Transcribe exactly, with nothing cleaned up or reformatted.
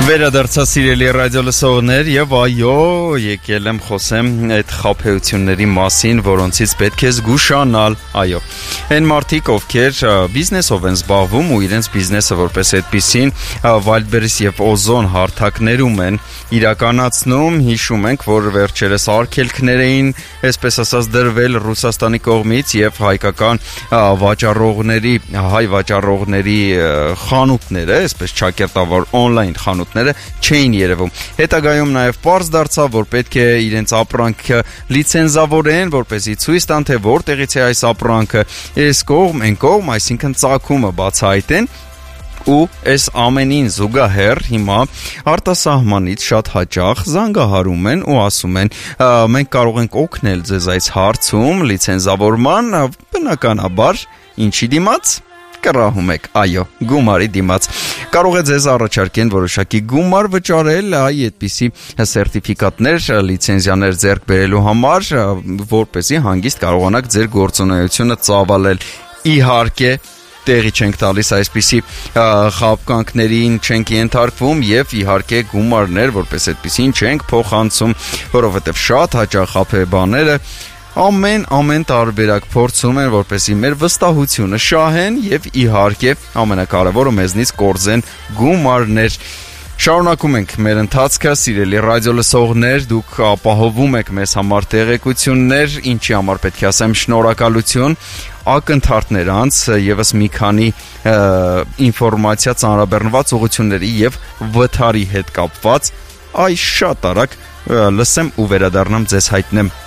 Վերադարձա սիրելի ռադիո լսողներ եւ այո, եկել եմ խոսեմ այդ խաբեությունների մասին, որոնցից պետք է զգուշանալ, այո։ Այն մարդիկ, ովքեր բիզնեսով են զբաղվում ու իրենց բիզնեսը որպես այդպիսին Wildberries եւ Ozon հարթակներում են իրականացնում, հիշում ենք, որ վերջերս արգելքներ էին, այսպես ասած, դրվել Ռուսաստանի կողմից եւ հայկական վաճառողների, հայ վաճառողների խանութները, այսպես ճակերտավոր on-line խանութները չէին երևում։ Հետագայում նաև պարզ դարձավ, որ պետք է իրենց ապրանքը լիցենզավորեն, որպեսզի ցույց տան, թե որտեղից է այս ապրանքը, այս կողմ, այն կողմ, այսինքն ծագումը բացահայտեն։ Ու այս ամենին զուգահեռ հիմա արտասահմանից շատ հաճախ զանգահարում են ու ասում են մենք կարող ենք օգնել ձեզ այս հարցում լիցենզավորման, բնականաբար ինչի դիմաց կռահում եք, այո, գումարի դիմաց։ Կարող է ձեզ առաջարկեն որոշակի գումար վճարել այ այդպիսի սերտիֆիկատներ, լիցենզիաներ ձեռք բերելու համար, որպեսզի հանգիստ կարողանաք ձեր գործունեությունը ծավալել։ Իհարկե տեղի չենք տալիս այսպիսի խաբկանքներին չենք ենթարկվում եւ իհարկե գումարներ որպես այդպիսին չենք փոխանցում, որովհետեւ շատ հաճախ խաբեբաները ամեն ամեն տարբերակ փորձում են որպեսզի մեր վստահությունը շահեն եւ իհարկե ամենակարևորը մեզնից կորզեն գումարներ։ Շարունակում ենք մեր ընթացքը, սիրելի ռադիո լսողներ, դուք ապահովում եք մեզ համար տեղեկություններ, ինչի համար պետք է ասեմ շնորհակալություն, ակնթարթներ անց եւս մի քանի ինֆորմացիա ծանրաբեռնված ուղղությունների եւ վթարի հետ կապված, այ շատ արագ լսեմ ու վերադառնամ ձեզ հայտնեմ։